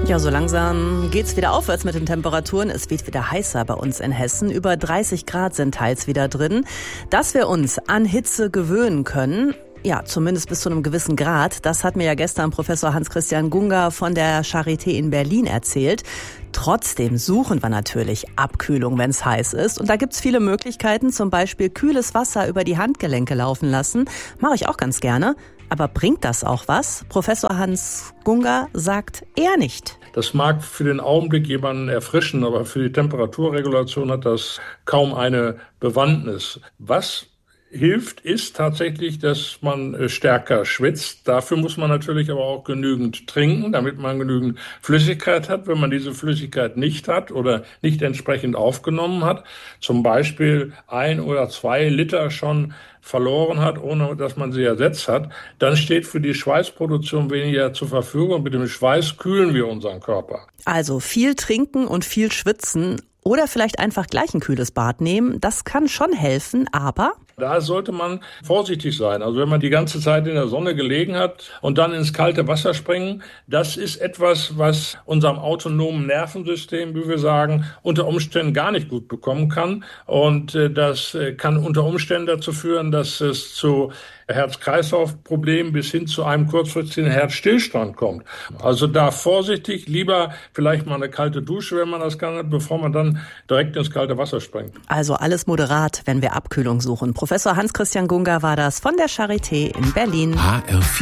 Ja, so langsam geht's wieder aufwärts mit den Temperaturen. Es wird wieder heißer bei uns in Hessen. Über 30 Grad sind teils wieder drin. Dass wir uns an Hitze gewöhnen können, ja, zumindest bis zu einem gewissen Grad, das hat mir ja gestern Professor Hans-Christian Gunga von der Charité in Berlin erzählt. Trotzdem suchen wir natürlich Abkühlung, wenn es heiß ist. Und da gibt's viele Möglichkeiten, zum Beispiel kühles Wasser über die Handgelenke laufen lassen. Mache ich auch ganz gerne. Aber bringt das auch was? Professor Hans Gunga sagt eher nicht. Das mag für den Augenblick jemanden erfrischen, aber für die Temperaturregulation hat das kaum eine Bewandtnis. Was hilft, ist tatsächlich, dass man stärker schwitzt. Dafür muss man natürlich aber auch genügend trinken, damit man genügend Flüssigkeit hat. Wenn man diese Flüssigkeit nicht hat oder nicht entsprechend aufgenommen hat, zum Beispiel 1 oder 2 Liter schon verloren hat, ohne dass man sie ersetzt hat, dann steht für die Schweißproduktion weniger zur Verfügung. Mit dem Schweiß kühlen wir unseren Körper. Also viel trinken und viel schwitzen oder vielleicht einfach gleich ein kühles Bad nehmen, das kann schon helfen, aber da sollte man vorsichtig sein. Also wenn man die ganze Zeit in der Sonne gelegen hat und dann ins kalte Wasser springen, das ist etwas, was unserem autonomen Nervensystem, wie wir sagen, unter Umständen gar nicht gut bekommen kann. Und das kann unter Umständen dazu führen, dass es zu Herz-Kreislauf-Problemen bis hin zu einem kurzfristigen Herzstillstand kommt. Also da vorsichtig, lieber vielleicht mal eine kalte Dusche, wenn man das kann, bevor man dann direkt ins kalte Wasser springt. Also alles moderat, wenn wir Abkühlung suchen. Professor Hans-Christian Gunga war das von der Charité in Berlin. HR4